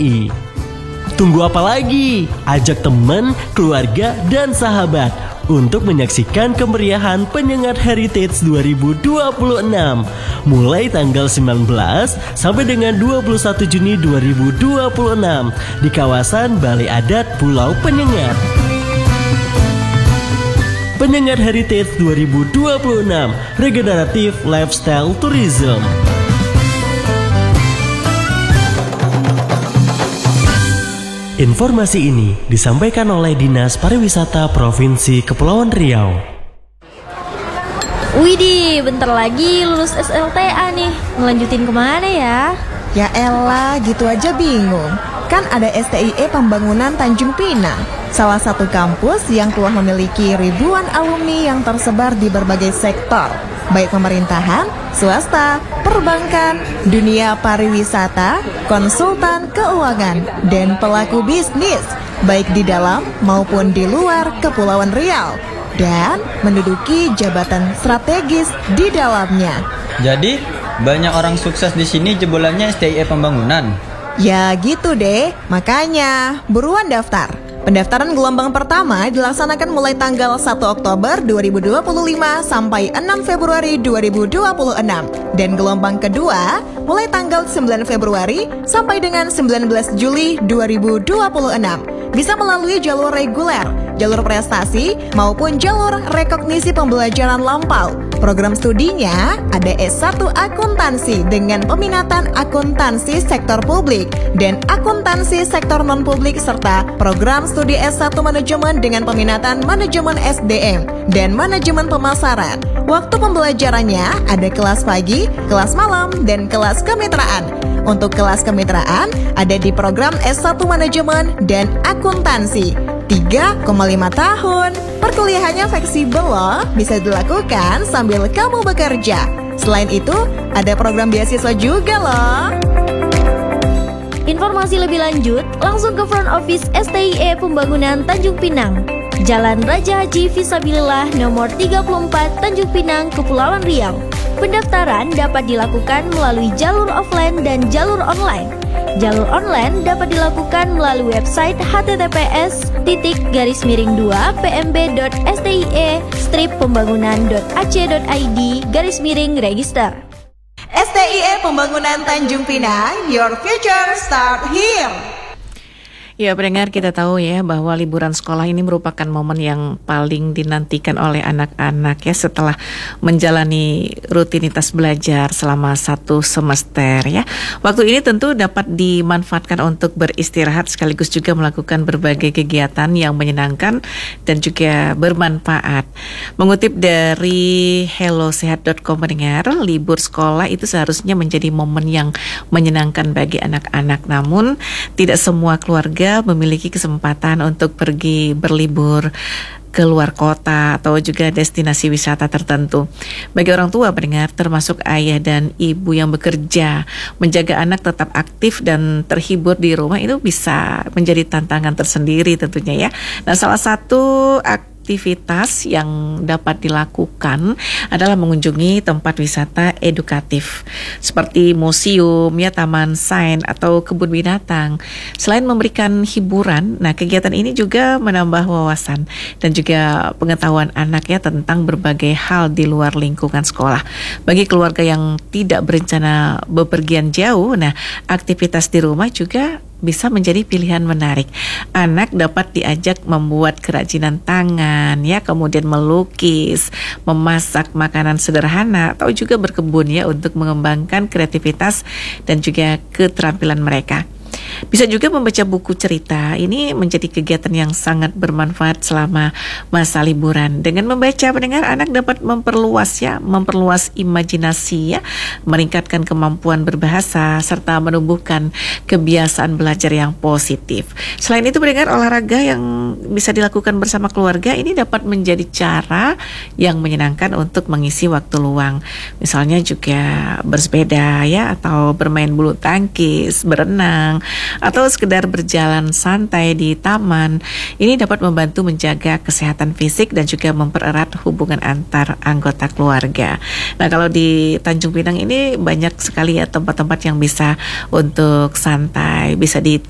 STI. Tunggu apa lagi? Ajak teman, keluarga, dan sahabat untuk menyaksikan kemeriahan Penyengat Heritage 2026 mulai tanggal 19 sampai dengan 21 Juni 2026 di kawasan Balai Adat Pulau Penyengat. Penyengat Heritage 2026 Regeneratif Lifestyle Tourism. Informasi ini disampaikan oleh Dinas Pariwisata Provinsi Kepulauan Riau. Widih, bentar lagi lulus SLTA nih. Ngelanjutin kemana ya? Ya elah, gitu aja bingung. Kan ada STIE Pembangunan Tanjung Pinang, salah satu kampus yang telah memiliki ribuan alumni yang tersebar di berbagai sektor, baik pemerintahan, swasta, perbankan, dunia pariwisata, konsultan keuangan, dan pelaku bisnis, baik di dalam maupun di luar Kepulauan Riau, dan menduduki jabatan strategis di dalamnya. Jadi, banyak orang sukses di sini jebolannya STIE Pembangunan. Ya gitu deh, makanya buruan daftar. Pendaftaran gelombang pertama dilaksanakan mulai tanggal 1 Oktober 2025 sampai 6 Februari 2026. Dan gelombang kedua mulai tanggal 9 Februari sampai dengan 19 Juli 2026. Bisa melalui jalur reguler, jalur prestasi, maupun jalur rekognisi pembelajaran lampau. Program studinya ada S1 Akuntansi dengan peminatan akuntansi sektor publik dan akuntansi sektor non-publik serta program studi S1 Manajemen dengan peminatan manajemen SDM dan manajemen pemasaran. Waktu pembelajarannya ada kelas pagi, kelas malam, dan kelas kemitraan. Untuk kelas kemitraan ada di program S1 Manajemen dan Akuntansi 3,5 tahun. Perkuliahannya fleksibel loh, bisa dilakukan sambil kamu bekerja. Selain itu, ada program beasiswa juga loh. Informasi lebih lanjut, langsung ke front office STIE Pembangunan Tanjung Pinang, Jalan Raja Haji Fisabilillah nomor 34 Tanjung Pinang, Kepulauan Riau. Pendaftaran dapat dilakukan melalui jalur offline dan jalur online. Jalur online dapat dilakukan melalui website https://pmb.stie-pembangunan.ac.id/register. STIE Pembangunan Tanjung Pinang, your future start here. Ya, pendengar, kita tahu ya bahwa liburan sekolah ini merupakan momen yang paling dinantikan oleh anak-anak ya setelah menjalani rutinitas belajar selama 1 semester ya. Waktu ini tentu dapat dimanfaatkan untuk beristirahat sekaligus juga melakukan berbagai kegiatan yang menyenangkan dan juga bermanfaat. Mengutip dari hellosehat.com, pendengar, libur sekolah itu seharusnya menjadi momen yang menyenangkan bagi anak-anak. Namun tidak semua keluarga memiliki kesempatan untuk pergi berlibur ke luar kota atau juga destinasi wisata tertentu. Bagi orang tua pendengar, termasuk ayah dan ibu yang bekerja, menjaga anak tetap aktif dan terhibur di rumah itu bisa menjadi tantangan tersendiri tentunya ya. Nah, salah satu aktivitas yang dapat dilakukan adalah mengunjungi tempat wisata edukatif seperti museum, ya, taman sains atau kebun binatang. Selain memberikan hiburan, nah kegiatan ini juga menambah wawasan dan juga pengetahuan anak ya tentang berbagai hal di luar lingkungan sekolah. Bagi keluarga yang tidak berencana bepergian jauh, nah aktivitas di rumah juga bisa menjadi pilihan menarik. Anak dapat diajak membuat kerajinan tangan, ya, kemudian melukis, memasak makanan sederhana, atau juga berkebun ya untuk mengembangkan kreativitas dan juga keterampilan mereka. Bisa juga membaca buku cerita. Ini menjadi kegiatan yang sangat bermanfaat selama masa liburan. Dengan membaca, pendengar, anak dapat memperluas imajinasi ya, meningkatkan kemampuan berbahasa serta menumbuhkan kebiasaan belajar yang positif. Selain itu, pendengar, olahraga yang bisa dilakukan bersama keluarga ini dapat menjadi cara yang menyenangkan untuk mengisi waktu luang. Misalnya juga bersepeda ya, atau bermain bulu tangkis, berenang, atau sekedar berjalan santai di taman. Ini dapat membantu menjaga kesehatan fisik dan juga mempererat hubungan antar anggota keluarga. Nah, kalau di Tanjung Pinang ini banyak sekali ya tempat-tempat yang bisa untuk santai, bisa di